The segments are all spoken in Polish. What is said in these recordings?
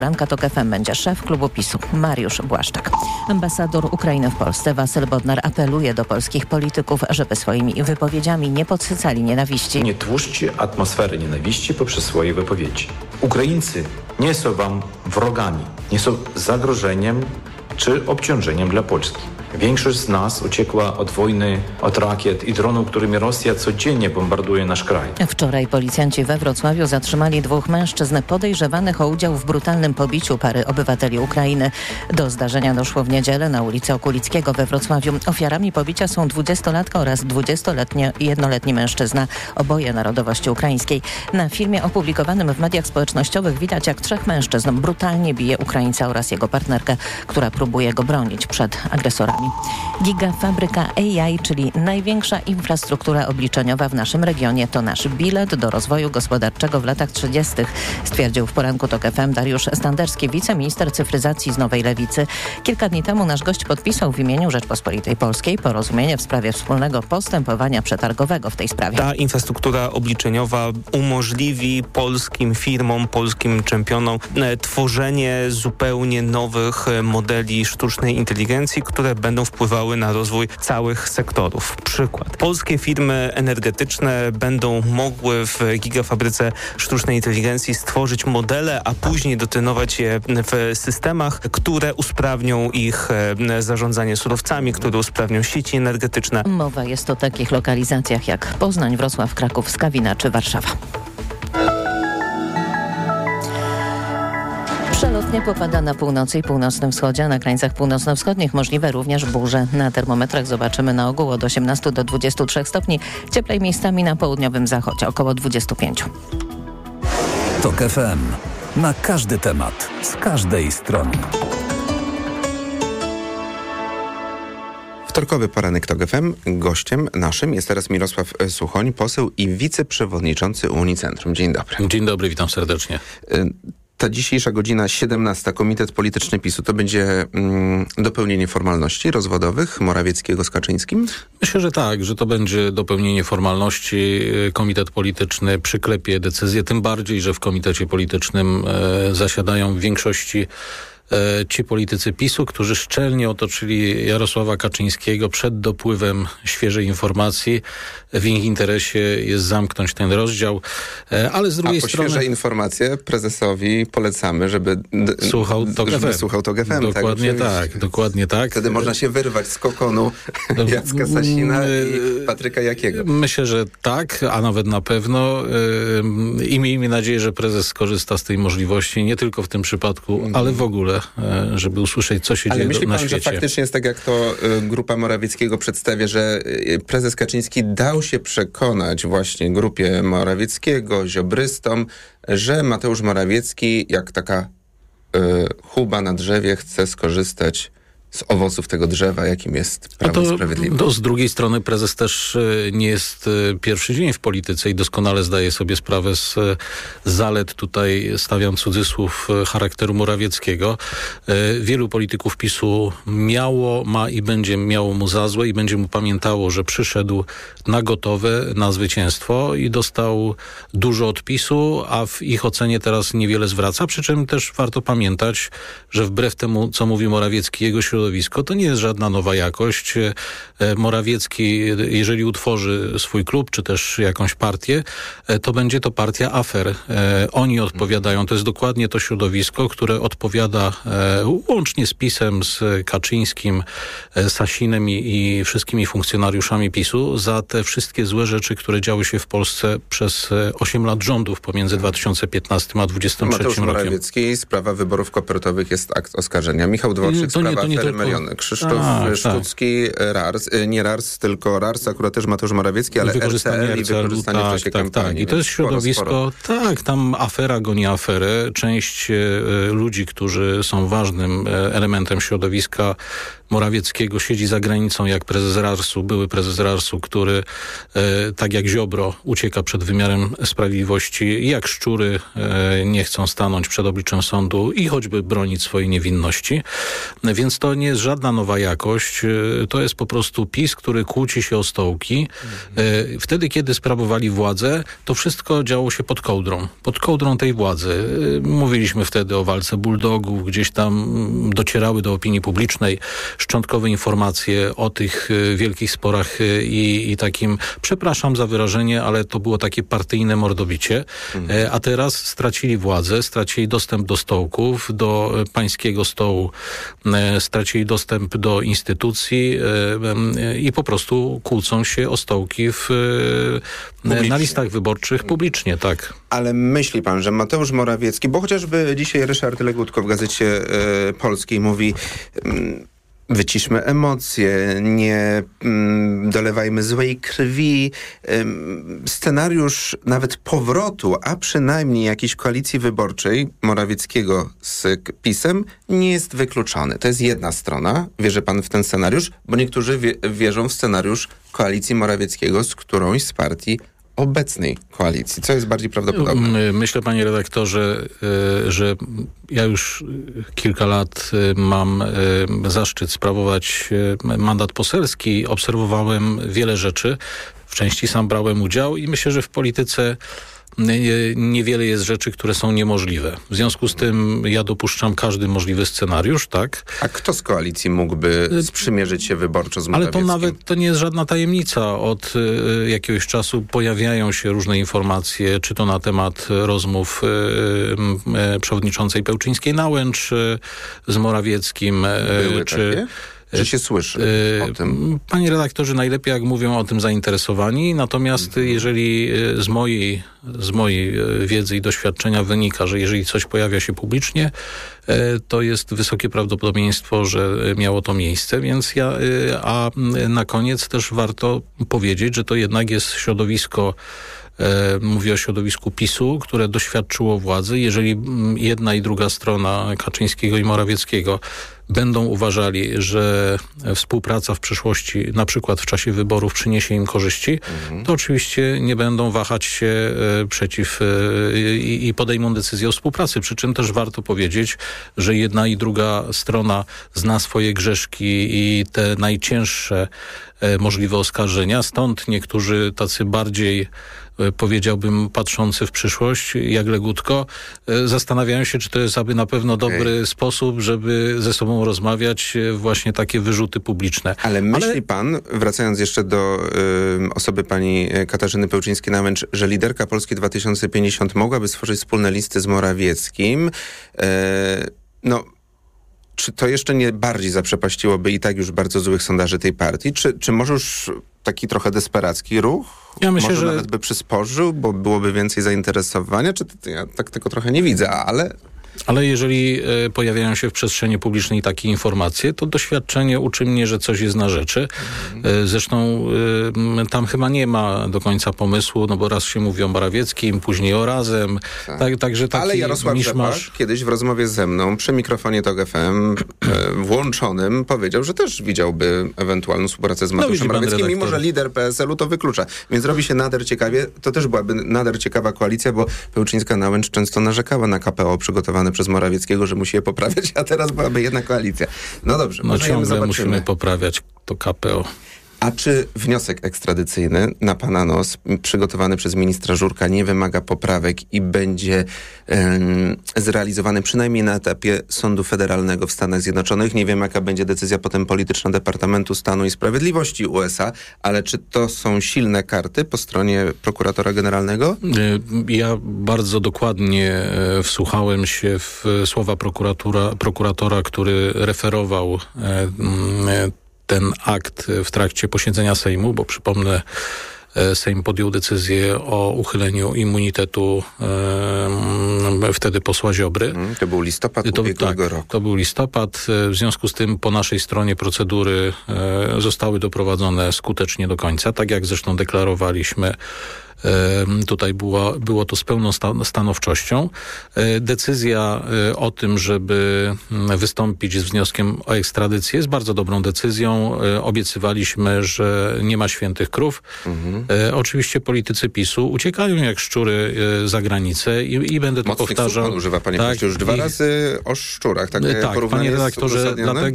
Ranka TOK FM będzie szef klubu PiS-u Mariusz Błaszczak. Ambasador Ukrainy w Polsce Wasyl Bodnar apeluje do polskich polityków, żeby swoimi wypowiedziami nie podsycali nienawiści. Nie tłuszczcie atmosfery nienawiści poprzez swoje wypowiedzi. Ukraińcy nie są wam wrogami, nie są zagrożeniem czy obciążeniem dla Polski. Większość z nas uciekła od wojny, od rakiet i dronów, którymi Rosja codziennie bombarduje nasz kraj. Wczoraj policjanci we Wrocławiu zatrzymali 2 mężczyzn podejrzewanych o udział w brutalnym pobiciu pary obywateli Ukrainy. Do zdarzenia doszło w niedzielę na ulicy Okulickiego we Wrocławiu. Ofiarami pobicia są 20-latka oraz 21-letni mężczyzna, oboje narodowości ukraińskiej. Na filmie opublikowanym w mediach społecznościowych widać, jak 3 mężczyzn brutalnie bije Ukraińca oraz jego partnerkę, która próbuje go bronić przed agresorami. Gigafabryka AI, czyli największa infrastruktura obliczeniowa w naszym regionie, to nasz bilet do rozwoju gospodarczego w latach 30., stwierdził w poranku TOK FM Dariusz Standerski, wiceminister cyfryzacji z Nowej Lewicy. Kilka dni temu nasz gość podpisał w imieniu Rzeczpospolitej Polskiej porozumienie w sprawie wspólnego postępowania przetargowego w tej sprawie. Ta infrastruktura obliczeniowa umożliwi polskim firmom, polskim czempionom tworzenie zupełnie nowych modeli sztucznej inteligencji, które będą wpływały na rozwój całych sektorów. Przykład. Polskie firmy energetyczne będą mogły w gigafabryce sztucznej inteligencji stworzyć modele, a później dotrenować je w systemach, które usprawnią ich zarządzanie surowcami, które usprawnią sieci energetyczne. Mowa jest o takich lokalizacjach jak Poznań, Wrocław, Kraków, Skawina czy Warszawa. Przelotnie popada na północy i północnym wschodzie, a na krańcach północno-wschodnich możliwe również burze. Na termometrach zobaczymy na ogół od 18 do 23 stopni, cieplej miejscami na południowym zachodzie, około 25. TOK FM. Na każdy temat, z każdej strony. Wtorkowy poranek TOK FM. Gościem naszym jest teraz Mirosław Suchoń, poseł i wiceprzewodniczący Unicentrum. Dzień dobry. Dzień dobry, witam serdecznie. Ta dzisiejsza godzina 17, Komitet Polityczny PiS-u, to będzie dopełnienie formalności rozwodowych Morawieckiego z Kaczyńskim? Myślę, że tak, że to będzie dopełnienie formalności. Komitet Polityczny przyklepie decyzję, tym bardziej, że w Komitecie Politycznym zasiadają w większości ci politycy PiS-u, którzy szczelnie otoczyli Jarosława Kaczyńskiego przed dopływem świeżej informacji. W ich interesie jest zamknąć ten rozdział, ale z drugiej strony... świeże informacje prezesowi polecamy, żeby słuchał TOK FM. Dokładnie tak. Wtedy można się wyrwać z kokonu Jacka Sasina i Patryka Jakiego. Myślę, że tak, a nawet na pewno. I miejmy nadzieję, że prezes skorzysta z tej możliwości, nie tylko w tym przypadku, ale w ogóle, żeby usłyszeć, co się dzieje na świecie. Ale myśli pan, że faktycznie jest tak, jak to grupa Morawieckiego przedstawia, że prezes Kaczyński dał się przekonać właśnie grupie Morawieckiego, ziobrystom, że Mateusz Morawiecki, jak taka chuba na drzewie, chce skorzystać z owoców tego drzewa, jakim jest Prawo i Sprawiedliwość. Z drugiej strony prezes też nie jest pierwszy dzień w polityce i doskonale zdaje sobie sprawę z zalet, tutaj stawiam cudzysłów, charakteru Morawieckiego. Wielu polityków PiS-u ma i będzie miało mu za złe i będzie mu pamiętało, że przyszedł na gotowe, na zwycięstwo i dostał dużo od PiS-u, a w ich ocenie teraz niewiele zwraca, przy czym też warto pamiętać, że wbrew temu, co mówi Morawiecki, jego środowisko, to nie jest żadna nowa jakość. Morawiecki, jeżeli utworzy swój klub, czy też jakąś partię, to będzie to partia afer. Oni odpowiadają, to jest dokładnie to środowisko, które odpowiada łącznie z PiS-em, z Kaczyńskim, Sasinem i wszystkimi funkcjonariuszami PiS-u za te wszystkie złe rzeczy, które działy się w Polsce przez 8 lat rządów pomiędzy 2015 a 2023 rokiem. Mateusz Morawiecki, sprawa wyborów kopertowych jest akt oskarżenia. Michał Dworczyk, sprawa afery Mariony. Krzysztof Szczucki, RARS, nie RARS, tylko RARS, akurat też Mateusz Morawiecki, ale RCL i wykorzystanie w czasie kampanii. Tak. I to jest środowisko, tam afera goni aferę. Część ludzi, którzy są ważnym elementem środowiska Morawieckiego, siedzi za granicą jak prezes RARS-u, były prezes RARS-u, który tak jak Ziobro ucieka przed wymiarem sprawiedliwości i jak szczury nie chcą stanąć przed obliczem sądu i choćby bronić swojej niewinności. Więc to nie jest żadna nowa jakość. To jest po prostu PiS, który kłóci się o stołki. Wtedy, kiedy sprawowali władzę, to wszystko działo się pod kołdrą tej władzy. Mówiliśmy wtedy o walce bulldogów, gdzieś tam docierały do opinii publicznej szczątkowe informacje o tych wielkich sporach i takim, przepraszam za wyrażenie, ale to było takie partyjne mordobicie. A teraz stracili władzę, stracili dostęp do stołków, do pańskiego stołu, stracili dostęp do instytucji i po prostu kłócą się o stołki na listach wyborczych publicznie, tak. Ale myśli pan, że Mateusz Morawiecki, bo chociażby dzisiaj Ryszard Legutko w Gazecie Polskiej mówi: wyciszmy emocje, nie dolewajmy złej krwi. Scenariusz nawet powrotu, a przynajmniej jakiejś koalicji wyborczej Morawieckiego z PiS-em nie jest wykluczony. To jest jedna strona. Wierzy pan w ten scenariusz? Bo niektórzy wierzą w scenariusz koalicji Morawieckiego z którąś z partii obecnej koalicji. Co jest bardziej prawdopodobne? Myślę, panie redaktorze, że ja już kilka lat mam zaszczyt sprawować mandat poselski. Obserwowałem wiele rzeczy. W części sam brałem udział i myślę, że w polityce niewiele jest rzeczy, które są niemożliwe. W związku z tym ja dopuszczam każdy możliwy scenariusz, tak? A kto z koalicji mógłby sprzymierzyć się wyborczo z Morawieckim? Ale to nie jest żadna tajemnica. Od jakiegoś czasu pojawiają się różne informacje, czy to na temat rozmów przewodniczącej Pełczyńskiej-Nałęcz z Morawieckim. Były takie? Że się słyszy o tym. Panie redaktorze, najlepiej jak mówią o tym zainteresowani, natomiast jeżeli z mojej wiedzy i doświadczenia wynika, że jeżeli coś pojawia się publicznie, to jest wysokie prawdopodobieństwo, że miało to miejsce, więc a na koniec też warto powiedzieć, że to jednak jest środowisko, mówię o środowisku PiS-u, które doświadczyło władzy. Jeżeli jedna i druga strona Kaczyńskiego i Morawieckiego będą uważali, że współpraca w przyszłości, na przykład w czasie wyborów, przyniesie im korzyści, to oczywiście nie będą wahać się przeciw i podejmą decyzję o współpracy. Przy czym też warto powiedzieć, że jedna i druga strona zna swoje grzeszki i te najcięższe możliwe oskarżenia. Stąd niektórzy tacy bardziej, powiedziałbym, patrzący w przyszłość, jak Legutko, zastanawiają się, czy to jest aby na pewno dobry sposób, żeby ze sobą rozmawiać, właśnie takie wyrzuty publiczne. Ale myśli pan, wracając jeszcze do osoby pani Katarzyny Pełczyńskiej-Nałęcz, że liderka Polski 2050 mogłaby stworzyć wspólne listy z Morawieckim? Czy to jeszcze nie bardziej zaprzepaściłoby i tak już bardzo złych sondaży tej partii? Czy może już taki trochę desperacki ruch? Ja myślę, może że nawet by przysporzył, bo byłoby więcej zainteresowania? Ja tak tego trochę nie widzę, ale jeżeli pojawiają się w przestrzeni publicznej takie informacje, to doświadczenie uczy mnie, że coś jest na rzeczy. Zresztą tam chyba nie ma do końca pomysłu, no bo raz się mówi o Morawieckim, później o Razem. Także taki ale Jarosław Rzepak kiedyś w rozmowie ze mną przy mikrofonie TOG FM włączonym powiedział, że też widziałby ewentualną współpracę z Mateuszem Morawieckim, mimo że lider PSL-u to wyklucza. Więc robi się nader ciekawie. To też byłaby nader ciekawa koalicja, bo Pełczyńska-Nałęcz często narzekała na KPO przygotowane przez Morawieckiego, że musi je poprawiać, a teraz byłaby jedna koalicja. No dobrze, ciągle musimy poprawiać to KPO. A czy wniosek ekstradycyjny na pana nos, przygotowany przez ministra Żurka, nie wymaga poprawek i będzie zrealizowany przynajmniej na etapie Sądu Federalnego w Stanach Zjednoczonych? Nie wiem, jaka będzie decyzja potem polityczna Departamentu Stanu i Sprawiedliwości USA, ale czy to są silne karty po stronie prokuratora generalnego? Ja bardzo dokładnie wsłuchałem się w słowa prokuratora, który referował ten akt w trakcie posiedzenia Sejmu, bo przypomnę, Sejm podjął decyzję o uchyleniu immunitetu wtedy posła Ziobry. To był listopad ubiegłego roku. To był listopad. W związku z tym po naszej stronie procedury zostały doprowadzone skutecznie do końca, tak jak zresztą deklarowaliśmy Tutaj było to z pełną stanowczością. Decyzja o tym, żeby wystąpić z wnioskiem o ekstradycję jest bardzo dobrą decyzją. Obiecywaliśmy, że nie ma świętych krów. Oczywiście politycy PiS-u uciekają jak szczury za granicę i będę to powtarzał. Pan używa, panie pośle, już 2 razy o szczurach. Tak, panie redaktorze,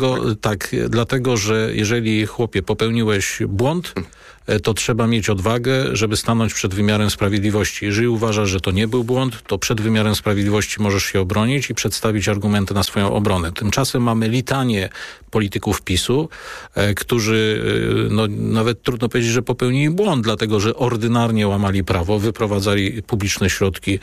dlatego, że jeżeli, chłopie, popełniłeś błąd, to trzeba mieć odwagę, żeby stanąć przed wymiarem sprawiedliwości. Jeżeli uważasz, że to nie był błąd, to przed wymiarem sprawiedliwości możesz się obronić i przedstawić argumenty na swoją obronę. Tymczasem mamy litanię polityków PiS-u, którzy, nawet trudno powiedzieć, że popełnili błąd, dlatego że ordynarnie łamali prawo, wyprowadzali publiczne środki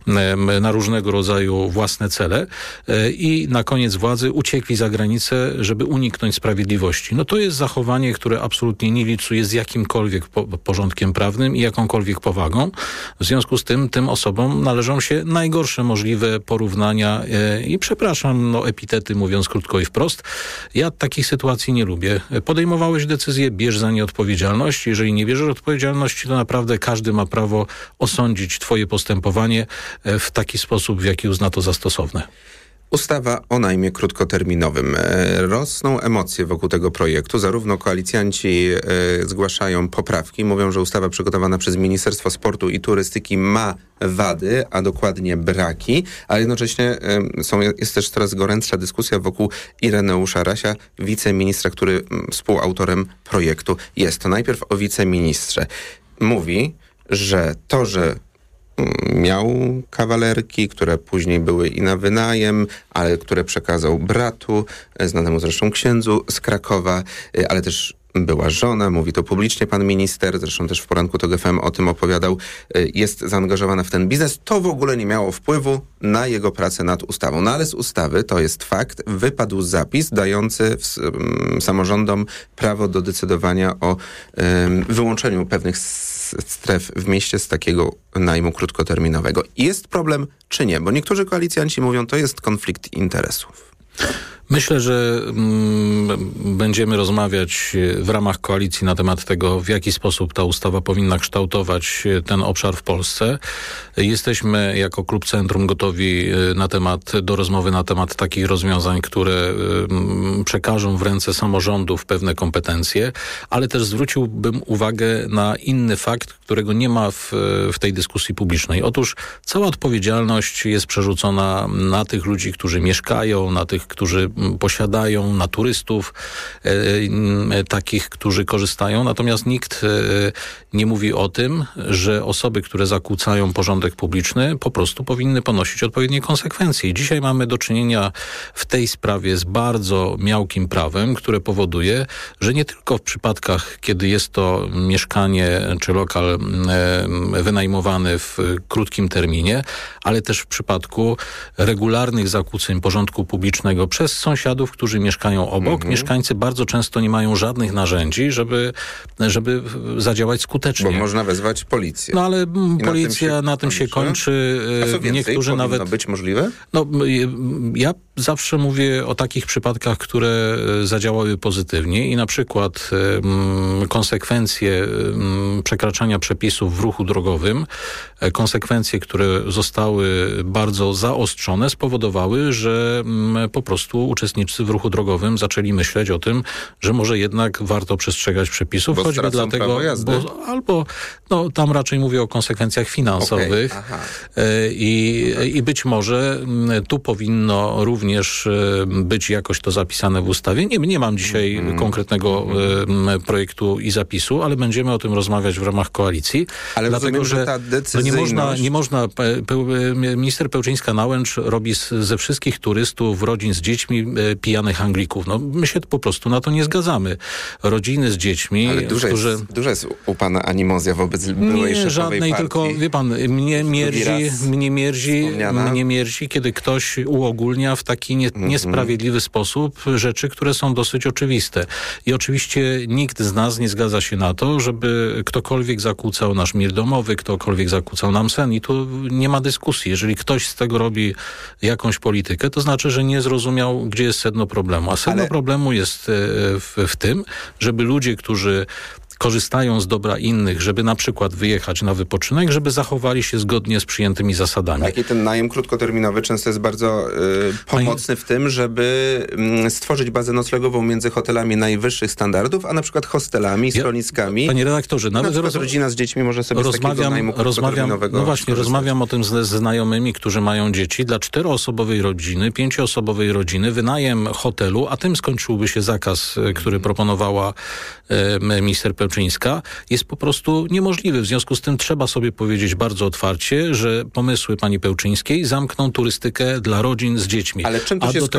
na różnego rodzaju własne cele i na koniec władzy uciekli za granicę, żeby uniknąć sprawiedliwości. To jest zachowanie, które absolutnie nie licuje z jakimkolwiek porządkiem prawnym i jakąkolwiek powagą. W związku z tym osobom należą się najgorsze możliwe porównania i przepraszam, epitety, mówiąc krótko i wprost. Ja takich sytuacji nie lubię. Podejmowałeś decyzję, bierz za nie odpowiedzialność. Jeżeli nie bierzesz odpowiedzialności, to naprawdę każdy ma prawo osądzić twoje postępowanie w taki sposób, w jaki uzna to za stosowne. Ustawa o najmie krótkoterminowym. Rosną emocje wokół tego projektu. Zarówno koalicjanci zgłaszają poprawki, mówią, że ustawa przygotowana przez Ministerstwo Sportu i Turystyki ma wady, a dokładnie braki, ale jednocześnie jest też coraz gorętsza dyskusja wokół Ireneusza Rasia, wiceministra, który współautorem projektu jest. To najpierw o wiceministrze. Mówi, że to, że miał kawalerki, które później były i na wynajem, ale które przekazał bratu, znanemu zresztą księdzu z Krakowa, ale też była żona, mówi to publicznie pan minister, zresztą też w poranku TOG FM o tym opowiadał, jest zaangażowana w ten biznes. To w ogóle nie miało wpływu na jego pracę nad ustawą. Ale z ustawy, to jest fakt, wypadł zapis dający samorządom prawo do decydowania o wyłączeniu pewnych stref w mieście z takiego najmu krótkoterminowego. Jest problem czy nie? Bo niektórzy koalicjanci mówią, to jest konflikt interesów. Myślę, że będziemy rozmawiać w ramach koalicji na temat tego, w jaki sposób ta ustawa powinna kształtować ten obszar w Polsce. Jesteśmy jako Klub Centrum gotowi do rozmowy na temat takich rozwiązań, które przekażą w ręce samorządów pewne kompetencje, ale też zwróciłbym uwagę na inny fakt, którego nie ma w tej dyskusji publicznej. Otóż cała odpowiedzialność jest przerzucona na tych ludzi, którzy mieszkają, na tych, którzy posiadają, na turystów, takich, którzy korzystają. Natomiast nikt nie mówi o tym, że osoby, które zakłócają porządek publiczny, po prostu powinny ponosić odpowiednie konsekwencje. I dzisiaj mamy do czynienia w tej sprawie z bardzo miałkim prawem, które powoduje, że nie tylko w przypadkach, kiedy jest to mieszkanie czy lokal wynajmowany w krótkim terminie, ale też w przypadku regularnych zakłóceń porządku publicznego przez sąsiadów, którzy mieszkają obok. Mieszkańcy bardzo często nie mają żadnych narzędzi, żeby zadziałać skutecznie. Bo można wezwać policję. No ale policja na tym się kończy. A co więcej, niektórzy nawet być możliwe? Ja zawsze mówię o takich przypadkach, które zadziałały pozytywnie i na przykład konsekwencje przekraczania przepisów w ruchu drogowym, konsekwencje, które zostały bardzo zaostrzone, spowodowały, że po prostu uczestnicy w ruchu drogowym zaczęli myśleć o tym, że może jednak warto przestrzegać przepisów, bo choćby dlatego, tam raczej mówię o konsekwencjach finansowych. I być może tu powinno również być jakoś to zapisane w ustawie. Nie mam dzisiaj konkretnego projektu i zapisu, ale będziemy o tym rozmawiać w ramach koalicji. Ale dlatego, rozumiem, że ta decyzyjność... nie można. Minister Pełczyńska-Nałęcz robi ze wszystkich turystów, rodzin z dziećmi, pijanych Anglików. My się po prostu na to nie zgadzamy. Rodziny z dziećmi, ale duża jest u pana animozja wobec byłej szefowej żadnej, partii. Tylko wie pan, mnie mierzi, kiedy ktoś uogólnia w taki niesprawiedliwy sposób rzeczy, które są dosyć oczywiste. I oczywiście nikt z nas nie zgadza się na to, żeby ktokolwiek zakłócał nasz mir domowy, ktokolwiek zakłócał nam sen i tu nie ma dyskusji. Jeżeli ktoś z tego robi jakąś politykę, to znaczy, że nie zrozumiał, gdzie jest sedno problemu. A sedno problemu jest w tym, żeby ludzie, którzy korzystają z dobra innych, żeby na przykład wyjechać na wypoczynek, żeby zachowali się zgodnie z przyjętymi zasadami. Tak, i ten najem krótkoterminowy często jest bardzo pomocny w tym, żeby stworzyć bazę noclegową między hotelami najwyższych standardów, a na przykład hostelami, schroniskami. Panie redaktorze, nawet na przykład rodzina z dziećmi może sobie z takiego najmu krótkoterminowego rozmawiam o tym ze znajomymi, którzy mają dzieci. Dla 4-osobowej rodziny, 5-osobowej rodziny wynajem hotelu, a tym skończyłby się zakaz, który proponowała minister Pełczyńska, jest po prostu niemożliwy. W związku z tym trzeba sobie powiedzieć bardzo otwarcie, że pomysły pani Pełczyńskiej zamkną turystykę dla rodzin z dziećmi. Ale czym to się skończy?